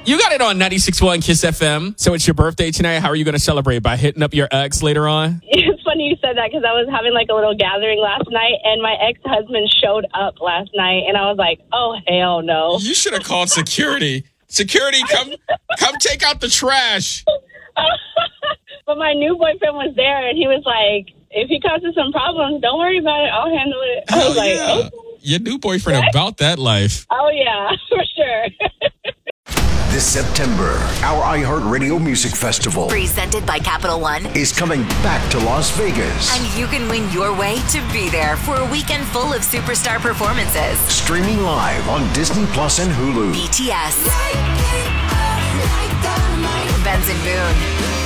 You got it on 96.1 Kiss FM. So it's your birthday tonight. How are you going to celebrate? By hitting up your ex later on? It's funny you said that because I was having like a little gathering last night and my ex-husband showed up last night and I was like, oh, hell no. You should have called security. Security, come take out the trash. But my new boyfriend was there and he was like, if he causes some problems, don't worry about it. I'll handle it. I was like, okay. Your new boyfriend about that life. Oh, yeah, for sure. This September, our iHeartRadio Music Festival presented by Capital One is coming back to Las Vegas. And you can win your way to be there for a weekend full of superstar performances. Streaming live on Disney Plus and Hulu. BTS, Benson Boone,